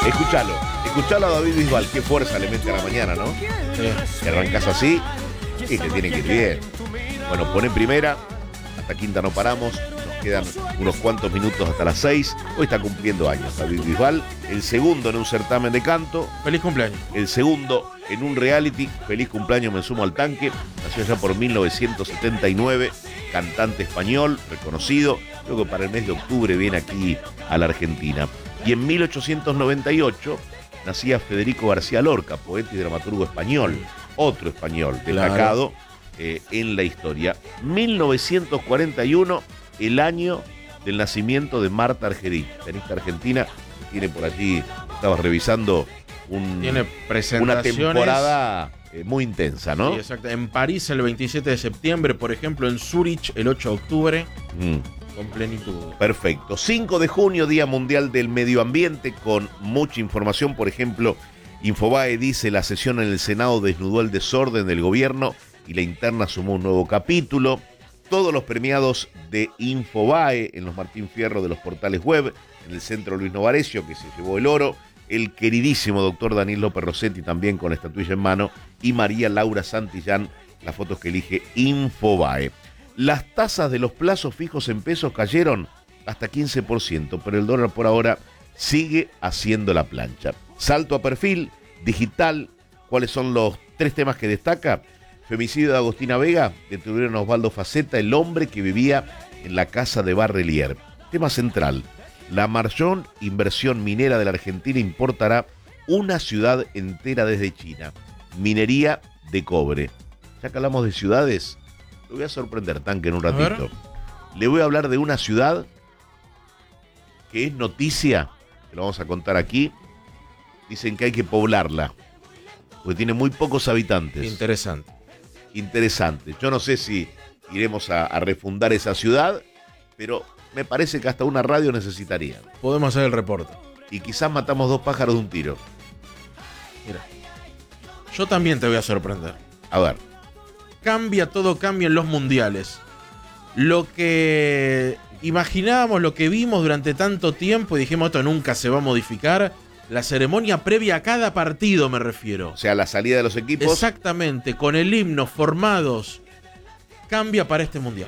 Escuchalo a David Bisbal, qué fuerza le mete a la mañana, ¿no? Sí. Que arrancas así y te tiene que ir bien. Bueno, pone primera, hasta quinta no paramos, nos quedan unos cuantos minutos hasta las 6. Hoy está cumpliendo años David Bisbal, el segundo en un certamen de canto. Feliz cumpleaños. El segundo en un reality, feliz cumpleaños, me sumo al tanque. Nació ya por 1979, cantante español, reconocido. Luego para el mes de octubre viene aquí a la Argentina. Y en 1898 nacía Federico García Lorca, poeta y dramaturgo español, otro español destacado en la historia. 1941, el año del nacimiento de Marta Argerich, tenista argentina, que tiene por allí, estaba revisando una temporada muy intensa, ¿no? Sí, exacto. En París el 27 de septiembre, por ejemplo, en Zúrich el 8 de octubre. Con plenitud. Perfecto. 5 de junio, Día Mundial del Medio Ambiente, con mucha información. Por ejemplo, Infobae dice: la sesión en el Senado desnudó el desorden del gobierno y la interna sumó un nuevo capítulo. Todos los premiados de Infobae en los Martín Fierro de los portales web, en el centro Luis Novarecio, que se llevó el oro, el queridísimo doctor Daniel López Rossetti, también con la estatuilla en mano, y María Laura Santillán, las fotos que elige Infobae. Las tasas de los plazos fijos en pesos cayeron hasta 15%, pero el dólar por ahora sigue haciendo la plancha. Salto a perfil, digital, ¿cuáles son los 3 temas que destaca? Femicidio de Agostina Vega, detuvieron a Osvaldo Faceta, el hombre que vivía en la casa de Barrelier. Tema central, la mayor inversión minera de la Argentina importará una ciudad entera desde China, minería de cobre. Ya que hablamos de ciudades, lo voy a sorprender, Tanque, en un ratito. Le voy a hablar de una ciudad que es noticia, que lo vamos a contar aquí. Dicen que hay que poblarla, porque tiene muy pocos habitantes. Interesante. Yo no sé si iremos a refundar esa ciudad, pero me parece que hasta una radio necesitaría. Podemos hacer el reporte. Y quizás matamos 2 pájaros de un tiro. Mira, yo también te voy a sorprender. A ver. Todo cambia en los mundiales. Lo que imaginábamos, lo que vimos durante tanto tiempo y dijimos esto nunca se va a modificar, la ceremonia previa a cada partido me refiero. O sea, la salida de los equipos. Exactamente, con el himno formados, cambia para este mundial.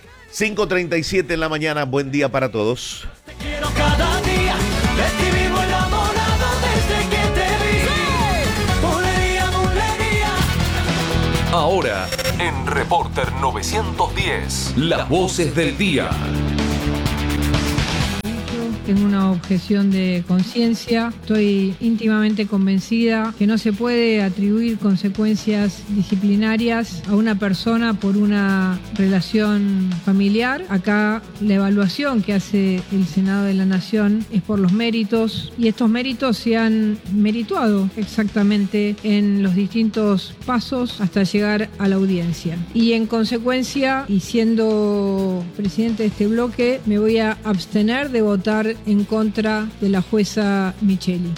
5:37 en la mañana, buen día para todos. Te quiero cada día, de ti vivo enamorado desde que te vi. Bulería. Ahora, en Reporter 910, las voces del día. Tengo una objeción de conciencia. Estoy íntimamente convencida que no se puede atribuir consecuencias disciplinarias a una persona por una relación familiar. Acá la evaluación que hace el Senado de la Nación es por los méritos, y estos méritos se han merituado exactamente en los distintos pasos hasta llegar a la audiencia. Y en consecuencia, y siendo presidente de este bloque, me voy a abstener de votar en contra de la jueza Micheli.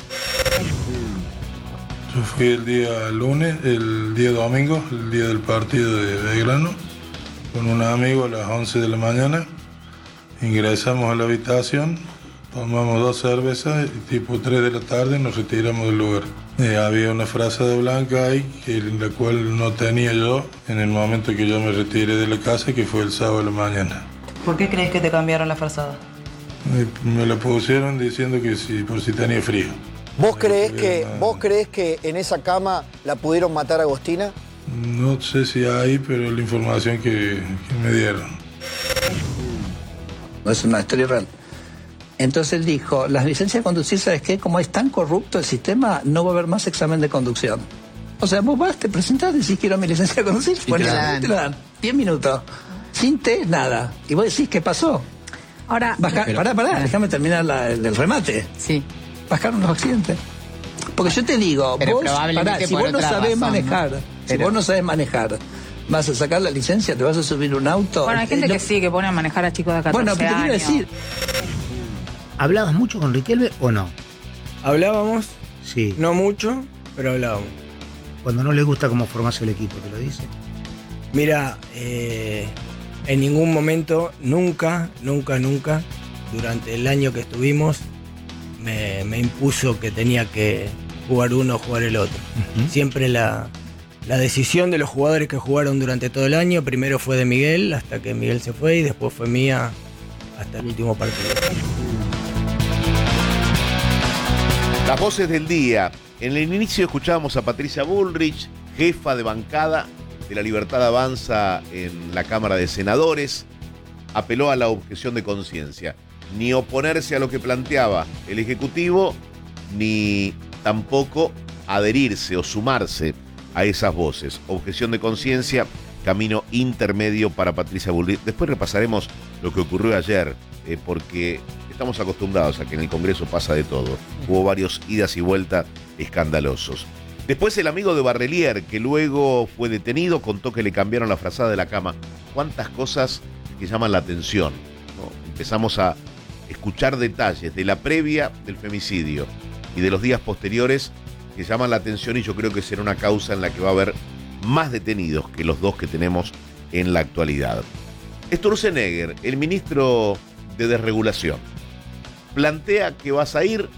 Yo fui el día lunes, el día domingo, el día del partido de Belgrano, con un amigo a las 11 de la mañana. Ingresamos a la habitación, tomamos 2 cervezas y tipo 3 de la tarde nos retiramos del lugar. Había una frase de Blanca ahí, la cual no tenía yo en el momento que yo me retiré de la casa, que fue el sábado de la mañana. ¿Por qué crees que te cambiaron la frazada? Me la pusieron diciendo que por si tenía frío. ¿Vos creés que en esa cama la pudieron matar a Agostina? No sé si hay, pero la información que me dieron. No es una historia real. Entonces él dijo, las licencias de conducir, ¿sabes qué? Como es tan corrupto el sistema, no va a haber más examen de conducción. O sea, vos vas, te presentás, decís quiero mi licencia de conducir, te la dan 10 minutos, sin test, nada. Y vos decís, ¿qué pasó? Ahora, pará, déjame terminar el remate. Sí. Bajaron los accidentes. Porque yo te digo, si vos no sabés manejar, vas a sacar la licencia, te vas a subir un auto. Bueno, hay gente que sí, que pone a manejar a chicos de 14 años. Bueno, ¿qué te quiero decir? ¿Hablabas mucho con Riquelme o no? Hablábamos, sí. No mucho, pero hablábamos. Cuando no le gusta cómo formás el equipo, ¿te lo dice? Mira, en ningún momento, nunca, durante el año que estuvimos, me impuso que tenía que jugar uno o jugar el otro. Siempre la decisión de los jugadores que jugaron durante todo el año, primero fue de Miguel, hasta que Miguel se fue, y después fue mía hasta el último partido. Las voces del día. En el inicio escuchábamos a Patricia Bullrich, jefa de bancada de La Libertad Avanza en la Cámara de Senadores. Apeló a la objeción de conciencia. Ni oponerse a lo que planteaba el Ejecutivo, ni tampoco adherirse o sumarse a esas voces. Objeción de conciencia, camino intermedio para Patricia Bullrich. Después repasaremos lo que ocurrió ayer, porque estamos acostumbrados a que en el Congreso pasa de todo. Hubo varios idas y vueltas escandalosos. Después el amigo de Barrelier, que luego fue detenido, contó que le cambiaron la frazada de la cama. ¿Cuántas cosas que llaman la atención, ¿no? Empezamos a escuchar detalles de la previa del femicidio y de los días posteriores que llaman la atención, y yo creo que será una causa en la que va a haber más detenidos que los dos que tenemos en la actualidad. Sturzenegger, el ministro de Desregulación, plantea que vas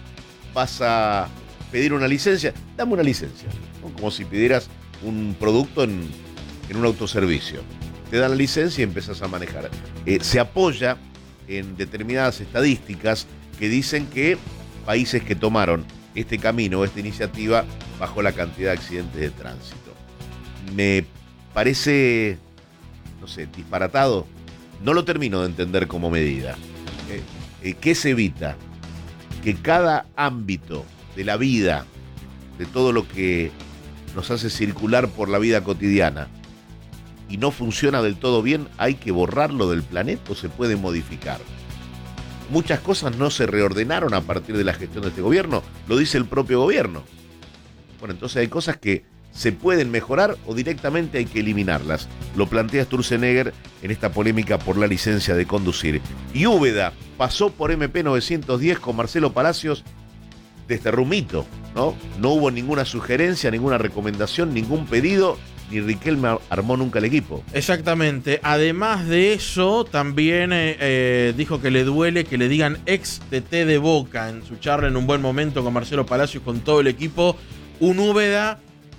a pedir una licencia, dame una licencia, ¿no? Como si pidieras un producto en un autoservicio. Te dan la licencia y empezás a manejar. Se apoya en determinadas estadísticas que dicen que países que tomaron este camino, esta iniciativa, bajó la cantidad de accidentes de tránsito. Me parece, no sé, disparatado. No lo termino de entender como medida. ¿Qué se evita? Que cada ámbito de la vida, de todo lo que nos hace circular por la vida cotidiana, y no funciona del todo bien, hay que borrarlo del planeta o se puede modificar. Muchas cosas no se reordenaron a partir de la gestión de este gobierno, lo dice el propio gobierno. Bueno, entonces hay cosas que se pueden mejorar o directamente hay que eliminarlas. Lo plantea Sturzenegger en esta polémica por la licencia de conducir. Y Úbeda pasó por MP 910 con Marcelo Palacios desde Rumito, ¿no? No hubo ninguna sugerencia, ninguna recomendación, ningún pedido, ni Riquelme armó nunca el equipo. Exactamente. Además de eso, también dijo que le duele que le digan ex TT de Boca en su charla en Un Buen Momento con Marcelo Palacios, con todo el equipo. Un Úbeda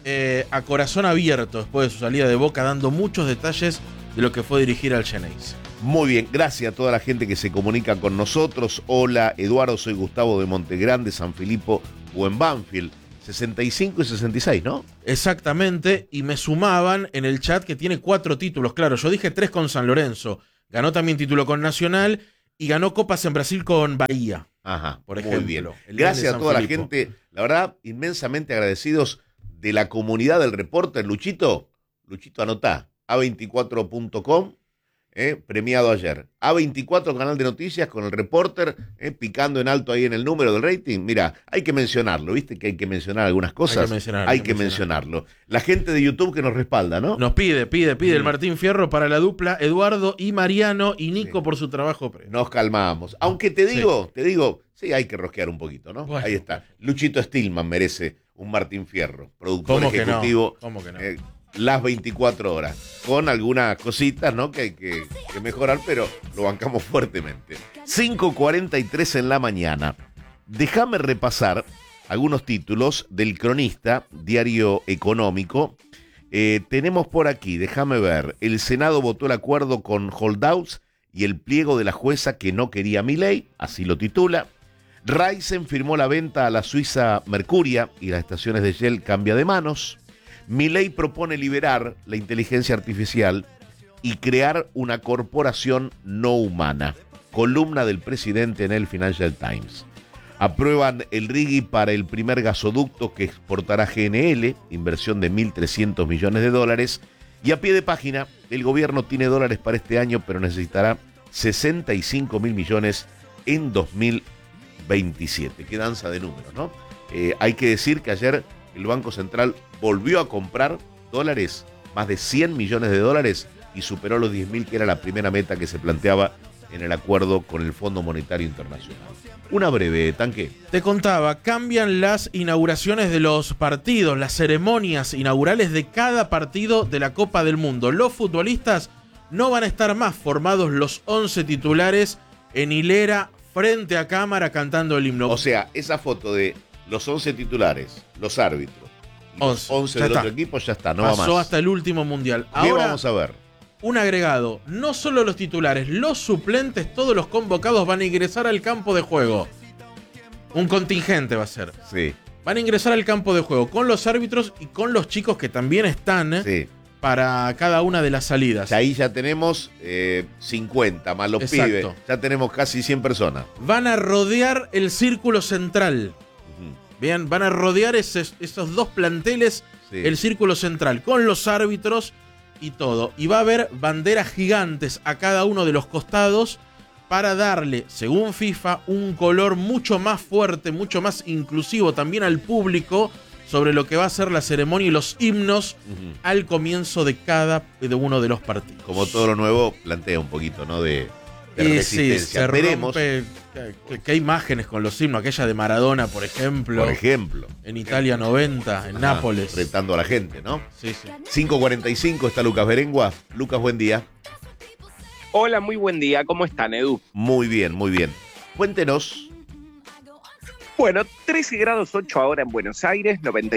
a corazón abierto después de su salida de Boca, dando muchos detalles de lo que fue dirigir al Xeneize. Muy bien, gracias a toda la gente que se comunica con nosotros. Hola, Eduardo, soy Gustavo de Montegrande, San Filipo o en Banfield. 65 y 66, ¿no? Exactamente, y me sumaban en el chat que tiene 4 títulos. Claro, yo dije 3 con San Lorenzo. Ganó también título con Nacional y ganó Copas en Brasil con Bahía. Ajá, por ejemplo. Muy bien. Gracias a toda la gente, la verdad, inmensamente agradecidos de la comunidad del Reporter. Luchito, anotá, a24.com. Premiado ayer. A24, canal de noticias con el Reporter, picando en alto ahí en el número del rating. Mira, hay que mencionarlo, ¿viste? Que hay que mencionar algunas cosas. Hay que mencionarlo. La gente de YouTube que nos respalda, ¿no? Nos pide el Martín Fierro para la dupla Eduardo y Mariano, y Nico por su trabajo. Nos calmamos. Aunque te digo, sí, hay que rosquear un poquito, ¿no? Bueno. Ahí está. Luchito Stillman merece un Martín Fierro, productor ejecutivo. ¿Cómo que no? Las 24 horas, con algunas cositas, ¿no? Que hay que mejorar, pero lo bancamos fuertemente. 5:43 en la mañana. Déjame repasar algunos títulos del Cronista, diario económico. Tenemos por aquí, déjame ver, el Senado votó el acuerdo con holdouts y el pliego de la jueza que no quería Milei, así lo titula. Raizen firmó la venta a la Suiza Mercuria y las estaciones de Shell cambia de manos. Milei propone liberar la inteligencia artificial y crear una corporación no humana. Columna del presidente en el Financial Times. Aprueban el RIGI para el primer gasoducto que exportará GNL, inversión de $1.300 millones. Y a pie de página, el gobierno tiene dólares para este año, pero necesitará 65.000 millones en 2027. Qué danza de números, ¿no? Hay que decir que ayer el Banco Central volvió a comprar dólares, más de $100 millones, y superó los 10.000, que era la primera meta que se planteaba en el acuerdo con el Fondo Monetario Internacional. Una breve, Tanque. Te contaba, cambian las inauguraciones de los partidos, las ceremonias inaugurales de cada partido de la Copa del Mundo. Los futbolistas no van a estar más formados los 11 titulares en hilera frente a cámara cantando el himno. O sea, esa foto de los 11 titulares, los árbitros, y los 11 del otro equipo ya está, no va más. Pasó hasta el último mundial. ¿Qué Ahora vamos a ver? Un agregado, no solo los titulares, los suplentes, todos los convocados van a ingresar al campo de juego. Un contingente va a ser. Sí. Van a ingresar al campo de juego con los árbitros y con los chicos que también están para cada una de las salidas. Ahí ya tenemos 50 más los pibes. Ya tenemos casi 100 personas. Van a rodear el círculo central. Bien, van a rodear esos dos planteles, el círculo central, con los árbitros y todo. Y va a haber banderas gigantes a cada uno de los costados para darle, según FIFA, un color mucho más fuerte, mucho más inclusivo también al público sobre lo que va a ser la ceremonia y los himnos al comienzo de cada uno de los partidos. Como todo lo nuevo, plantea un poquito, ¿no? De resistencia. Sí, se veremos. Rompe, ¿qué imágenes con los himnos? Aquella de Maradona, por ejemplo. En Italia 90, en Nápoles. Retando a la gente, ¿no? Sí, sí. 5:45 está Lucas Berengua. Lucas, buen día. Hola, muy buen día. ¿Cómo están, Edu? Muy bien, muy bien. Cuéntenos. Bueno, 13 grados 8 ahora en Buenos Aires,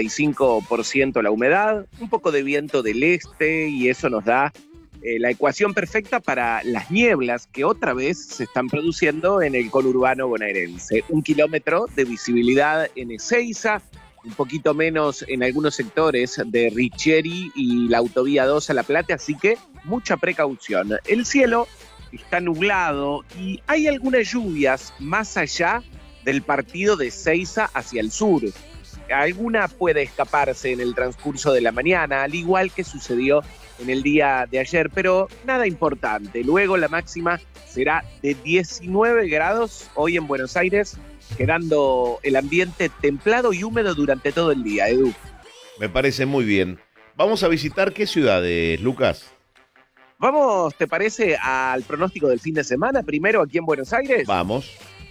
95% la humedad, un poco de viento del este y eso nos da la ecuación perfecta para las nieblas que otra vez se están produciendo en el conurbano bonaerense. 1 kilómetro de visibilidad en Ezeiza, un poquito menos en algunos sectores de Richieri y la autovía 2 a La Plata, así que mucha precaución. El cielo está nublado y hay algunas lluvias más allá del partido de Ezeiza hacia el sur. Alguna puede escaparse en el transcurso de la mañana, al igual que sucedió en el día de ayer, pero nada importante. Luego la máxima será de 19 grados hoy en Buenos Aires, quedando el ambiente templado y húmedo durante todo el día, Edu. Me parece muy bien. Vamos a visitar qué ciudades, Lucas. Vamos, ¿te parece al pronóstico del fin de semana? Primero aquí en Buenos Aires. Vamos.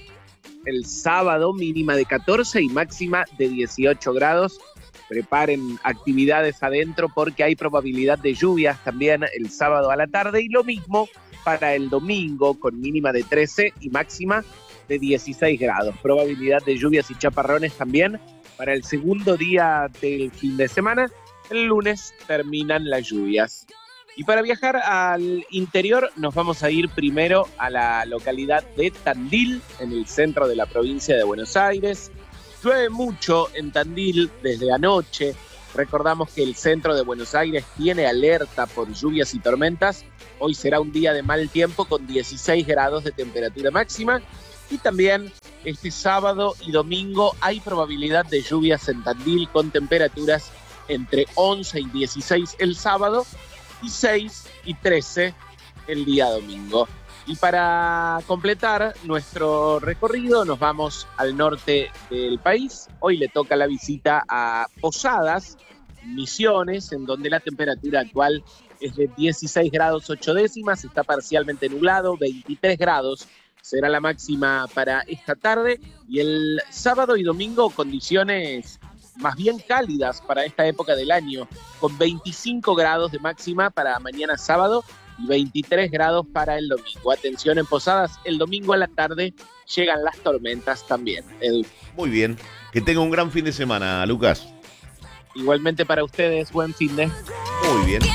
El sábado mínima de 14 y máxima de 18 grados. Preparen actividades adentro porque hay probabilidad de lluvias también el sábado a la tarde y lo mismo para el domingo con mínima de 13 y máxima de 16 grados. Probabilidad de lluvias y chaparrones también para el segundo día del fin de semana. El lunes terminan las lluvias. Y para viajar al interior nos vamos a ir primero a la localidad de Tandil, en el centro de la provincia de Buenos Aires. Llueve mucho en Tandil desde anoche. Recordamos que el centro de Buenos Aires tiene alerta por lluvias y tormentas. Hoy será un día de mal tiempo con 16 grados de temperatura máxima. Y también este sábado y domingo hay probabilidad de lluvias en Tandil con temperaturas entre 11 y 16 el sábado y 6 y 13 el día domingo. Y para completar nuestro recorrido nos vamos al norte del país. Hoy le toca la visita a Posadas, Misiones, en donde la temperatura actual es de 16 grados 8 décimas, está parcialmente nublado, 23 grados será la máxima para esta tarde. Y el sábado y domingo condiciones más bien cálidas para esta época del año, con 25 grados de máxima para mañana sábado y 23 grados para el domingo. Atención en Posadas, el domingo a la tarde llegan las tormentas también, Edu. Muy bien, que tenga un gran fin de semana, Lucas. Igualmente para ustedes, buen fin de. Muy bien.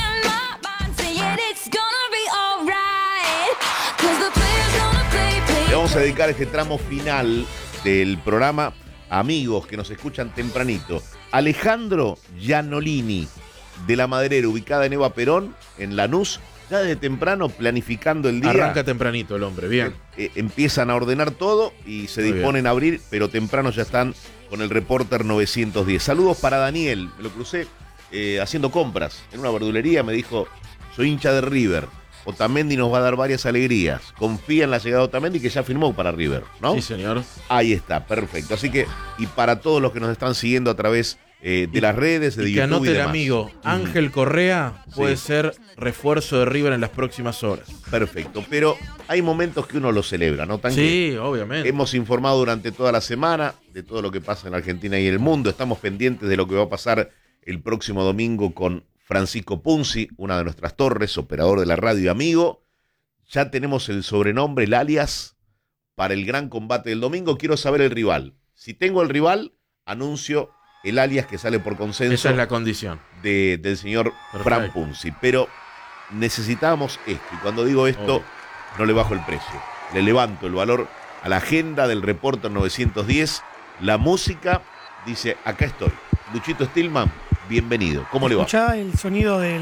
Le vamos a dedicar este tramo final del programa a amigos que nos escuchan tempranito. Alejandro Giannolini, de La Maderera, ubicada en Eva Perón, en Lanús, ya desde temprano planificando el día. Arranca tempranito el hombre, bien. Empiezan a ordenar todo y se disponen a abrir, pero temprano ya están con el Reporter 910. Saludos para Daniel, me lo crucé haciendo compras en una verdulería, me dijo, soy hincha de River. Otamendi nos va a dar varias alegrías. Confía en la llegada de Otamendi, que ya firmó para River, ¿no? Sí, señor. Ahí está, perfecto. Así que, y para todos los que nos están siguiendo a través de las redes, de YouTube que anote y demás. el amigo, Ángel Correa puede ser refuerzo de River en las próximas horas. Perfecto, pero hay momentos que uno lo celebra, ¿no? Sí, obviamente. Hemos informado durante toda la semana de todo lo que pasa en Argentina y en el mundo. Estamos pendientes de lo que va a pasar el próximo domingo con Francisco Punzi, una de nuestras torres, operador de la radio y amigo. Ya tenemos el sobrenombre, el alias para el gran combate del domingo. Quiero saber el rival. Si tengo el rival, anuncio el alias que sale por consenso. Esa es la condición. Del señor Fran Punzi. Pero necesitábamos esto. Y cuando digo esto, no le bajo el precio. Le levanto el valor a la agenda del Reporter 910. La música dice, acá estoy. Luchito Stillman, bienvenido. ¿Cómo le va? Escuchá el sonido del...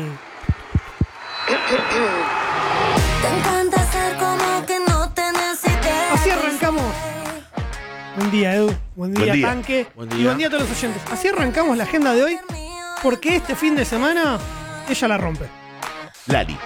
Así arrancamos. Buen día, Edu. Buen día, Tanque. Buen día. Y buen día a todos los oyentes. Así arrancamos la agenda de hoy, porque este fin de semana ella la rompe. Lali.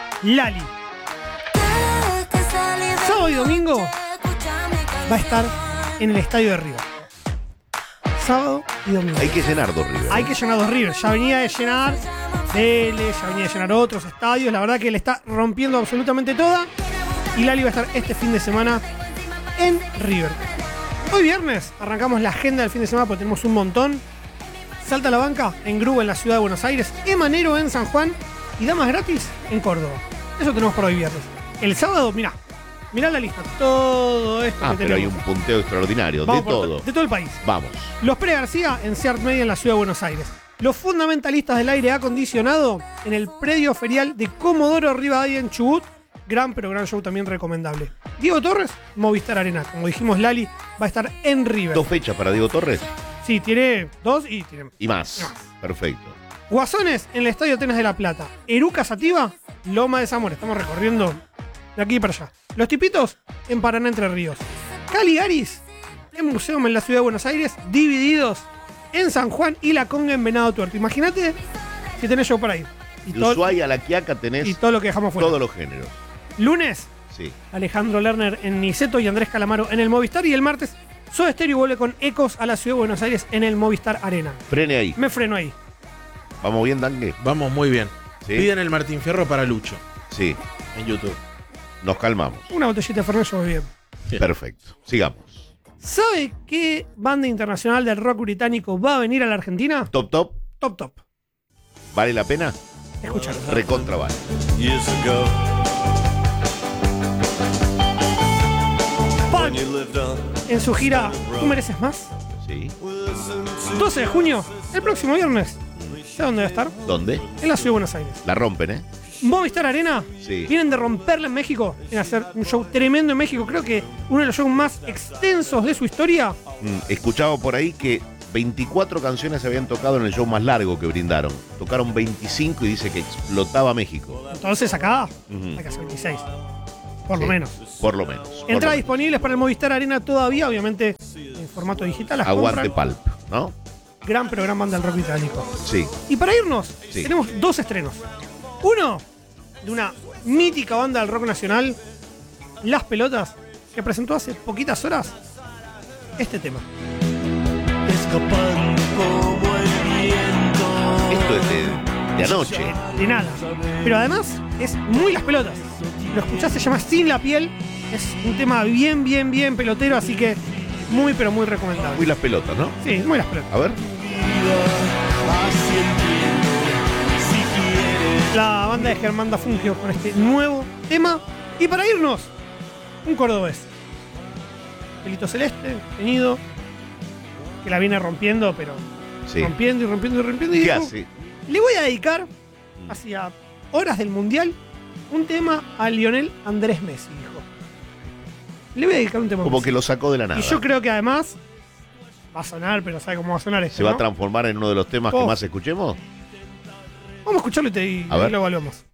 Sábado y domingo va a estar en el estadio de River. Sábado y domingo. Hay que llenar 2 River. Hay que llenar 2 River. Ya venía de llenar Vélez, ya venía de llenar otros estadios. La verdad que le está rompiendo absolutamente toda. Y Lali va a estar este fin de semana en River. Hoy viernes arrancamos la agenda del fin de semana porque tenemos un montón. Salta a la banca en Grúa en la ciudad de Buenos Aires, Emanero en San Juan y damas gratis en Córdoba. Eso tenemos para hoy viernes. El sábado, mirá la lista. Todo esto que pero tenemos. hay un punteo extraordinario. Vamos de todo. De todo el país. Vamos. Los Pérez García en Seart Media en la ciudad de Buenos Aires. Los fundamentalistas del aire acondicionado en el predio ferial de Comodoro Rivadavia en Chubut. Gran show también recomendable. Diego Torres, Movistar Arena. Como dijimos, Lali va a estar en River. 2 fechas para Diego Torres. Sí, tiene 2 y tiene... Y más. Perfecto. Guasones en el Estadio Atenas de La Plata. Eruca Sativa, Loma de Zamora. Estamos recorriendo de aquí para allá. Los Tipitos en Paraná Entre Ríos. Caligaris en Museum en la ciudad de Buenos Aires. Divididos en San Juan y La Conga en Venado Tuerto. Imagínate si tenés show por ahí. Y de Ushuaia a La Quiaca tenés y todo lo que dejamos fuera. Todos los géneros. Lunes, sí. Alejandro Lerner en Niceto y Andrés Calamaro en el Movistar. Y el martes, Soda Stereo vuelve con Ecos a la ciudad de Buenos Aires en el Movistar Arena. Frene ahí. Me freno ahí. ¿Vamos bien, Dangue? Vamos muy bien. ¿Sí? Piden el Martín Fierro para Lucho. Sí. En YouTube. Nos calmamos. Una botellita de Fernet yo bien. Perfecto. Sigamos. ¿Sabe qué banda internacional del rock británico va a venir a la Argentina? Top. ¿Vale la pena? Escuchalo. Recontra vale. Pulp, en su gira ¿Tú mereces más? Sí. 12 de junio, el próximo viernes. ¿Sabes dónde va a estar? ¿Dónde? En la ciudad de Buenos Aires. La rompen, ¿eh? Movistar Arena. Sí. Vienen de romperla en México, en hacer un show tremendo en México. Creo que uno de los shows más extensos de su historia. Escuchaba por ahí que 24 canciones se habían tocado en el show más largo que brindaron. Tocaron 25 y dice que explotaba México. Entonces acá hay que hacer 26. Por lo menos. Por lo menos. Entradas disponibles para el Movistar Arena todavía, obviamente en formato digital. Las Aguante compran. Pulp, ¿no? Gran programa del rock británico. Sí. Y para irnos, Sí. tenemos 2 estrenos. Uno, de una mítica banda del rock nacional, Las Pelotas, que presentó hace poquitas horas este tema. Esto es de anoche. De nada. Pero además es muy Las Pelotas. Lo escuchás, se llama Sin la Piel. Es un tema bien pelotero, así que muy pero muy recomendable. Muy Las Pelotas, ¿no? Sí, muy Las Pelotas. A ver. La banda de Germán Dafungio con este nuevo tema. Y para irnos, un cordobés. Pelito Celeste, tenido, que la viene rompiendo, pero Sí. rompiendo. Y ¿Qué dijo, hace? le voy a dedicar, hacia horas del Mundial, un tema a Lionel Andrés Messi, dijo. Le voy a dedicar un tema a Como Messi. que lo sacó de la nada. Y yo creo que además va a sonar, pero ¿sabe cómo va a sonar esto? ¿Se va a ¿no? transformar en uno de los temas que más escuchemos? Vamos a escucharlo y A ver. lo evaluamos.